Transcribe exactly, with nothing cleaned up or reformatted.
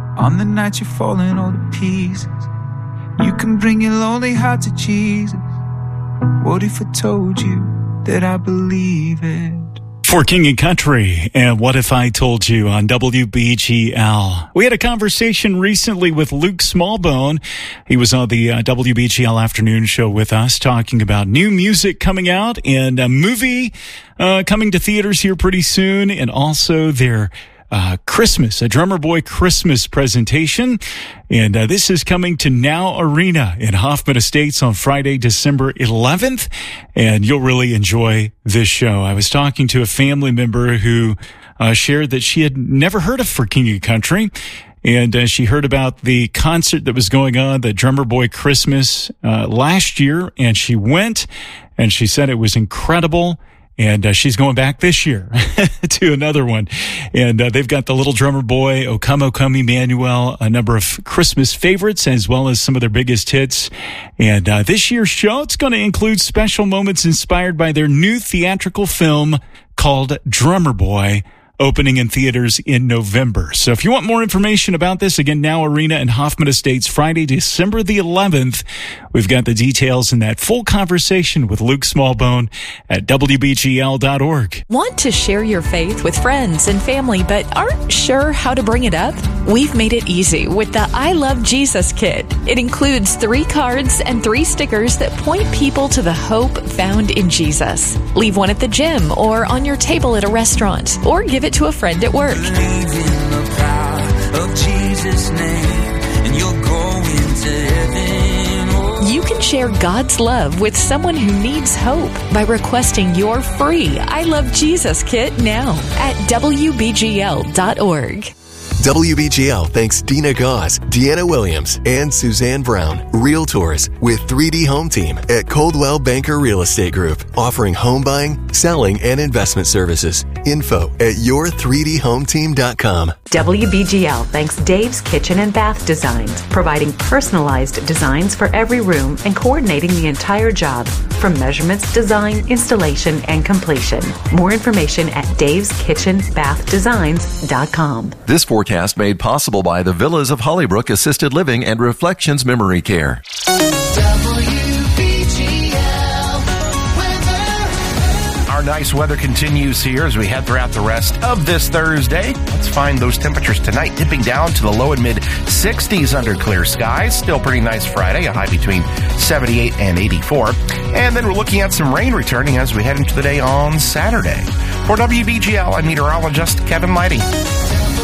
On the night you're falling all to pieces, you can bring your lonely heart to Jesus. What if I told you that I believe it? For King and Country, and What If I Told You on W B G L. We had a conversation recently with Luke Smallbone. He was on the uh, W B G L afternoon show with us talking about new music coming out and a movie uh, coming to theaters here pretty soon, and also their Uh, Christmas, a Drummer Boy Christmas presentation. And uh, this is coming to Now Arena in Hoffman Estates on Friday, December eleventh. And you'll really enjoy this show. I was talking to a family member who uh, shared that she had never heard of For King and Country. And uh, she heard about the concert that was going on, the Drummer Boy Christmas, uh, last year. And she went, and she said it was incredible. And uh, she's going back this year to another one. And uh, they've got the Little Drummer Boy, O Come, O Come Emmanuel, a number of Christmas favorites, as well as some of their biggest hits. And uh, this year's show, it's going to include special moments inspired by their new theatrical film called Drummer Boy, opening in theaters in November. So if you want more information about this, again, Now Arena in Hoffman Estates, Friday, December the eleventh. We've got the details in that full conversation with Luke Smallbone at W B G L dot org. Want to share your faith with friends and family, but aren't sure how to bring it up? We've made it easy with the I Love Jesus kit. It includes three cards and three stickers that point people to the hope found in Jesus. Leave one at the gym or on your table at a restaurant, or give it to a friend at work. Believe in the power of Jesus' name, and you're going to heaven. Oh. You can share God's love with someone who needs hope by requesting your free I Love Jesus kit now at W B G L dot org. W B G L thanks Dina Gauze, Deanna Williams, and Suzanne Brown, Realtors with three D Home Team at Coldwell Banker Real Estate Group, offering home buying, selling, and investment services. Info at your three D home team dot com. W B G L thanks Dave's Kitchen and Bath Designs, providing personalized designs for every room and coordinating the entire job, from measurements, design, installation, and completion. More information at daves kitchen bath designs dot com. This forecast made possible by the Villas of Hollybrook Assisted Living and Reflections Memory Care. Our nice weather continues here as we head throughout the rest of this Thursday. Let's find those temperatures tonight, dipping down to the low and mid sixties under clear skies. Still pretty nice Friday, a high between seventy-eight and eighty-four. And then we're looking at some rain returning as we head into the day on Saturday. For W B G L, I'm meteorologist Kevin Lighty.